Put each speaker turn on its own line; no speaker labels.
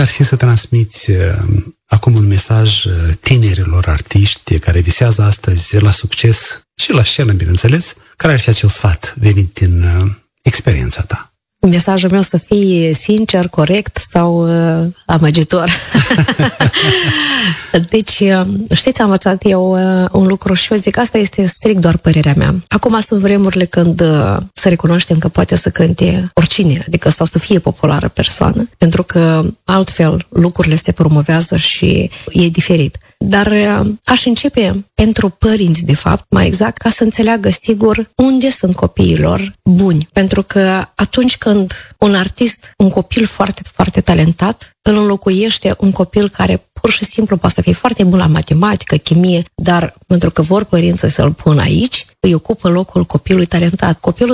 dacă ar fi să transmiți acum un mesaj tinerilor artiști care visează astăzi la succes și la scenă, bineînțeles, care ar fi acel sfat venit din experiența ta?
Mesajul meu să fie sincer, corect sau amăgitor. Deci, știți, am învățat eu un lucru și eu zic, asta este strict doar părerea mea. Acum sunt vremurile când să recunoaștem că poate să cânte oricine, adică sau să fie populară persoană, pentru că altfel lucrurile se promovează și e diferit. Dar aș începe pentru părinți, de fapt, mai exact, ca să înțeleagă sigur unde sunt copiilor buni. Pentru că atunci când un artist, un copil foarte, foarte talentat, îl înlocuiește un copil care pur și simplu poate să fie foarte bun la matematică, chimie, dar pentru că vor părinții să-l pună aici, îi ocupă locul copilului talentat. Copilul